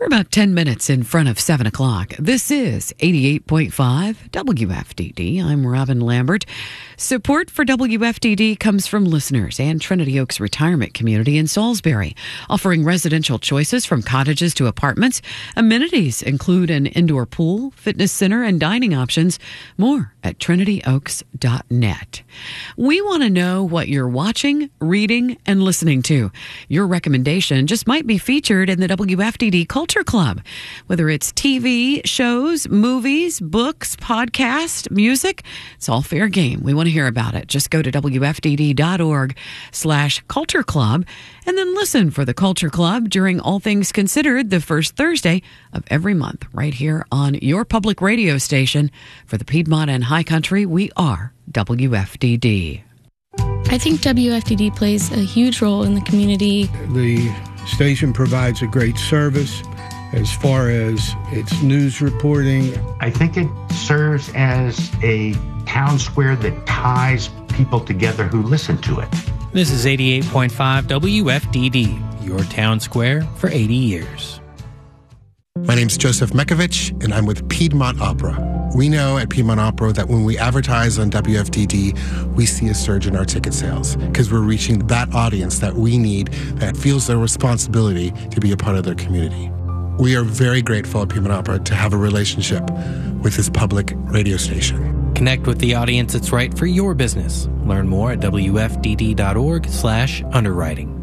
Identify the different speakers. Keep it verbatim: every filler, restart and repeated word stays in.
Speaker 1: We're about ten minutes in front of seven o'clock. This is eighty-eight point five W F D D. I'm Robin Lambert. Support for W F D D comes from listeners and Trinity Oaks Retirement Community in Salisbury, offering residential choices from cottages to apartments. Amenities include an indoor pool, fitness center, and dining options. More at trinity oaks dot net. We want to know what you're watching, reading, and listening to. Your recommendation just might be featured in the W F D D Culture Club. Whether it's T V shows, movies, books, podcasts, music, it's all fair game. We want to hear about it. Just go to W F D D dot org slash culture club and then listen for the Culture Club during All Things Considered the first Thursday of every month right here on your public radio station. For the Piedmont and High Country, we are W F D D.
Speaker 2: I think W F D D plays a huge role in the community.
Speaker 3: The station provides a great service as far as its news reporting.
Speaker 4: I think it serves as a town square that ties people together who listen to it.
Speaker 5: This is eighty-eight point five W F D D, your town square for eighty years.
Speaker 6: My name's Joseph Mekovich, and I'm with Piedmont Opera. We know at Piedmont Opera that when we advertise on W F D D, we see a surge in our ticket sales because we're reaching that audience that we need that feels their responsibility to be a part of their community. We are very grateful at Piedmont Opera to have a relationship with this public radio station.
Speaker 5: Connect with the audience that's right for your business. Learn more at W F D D dot org slash underwriting.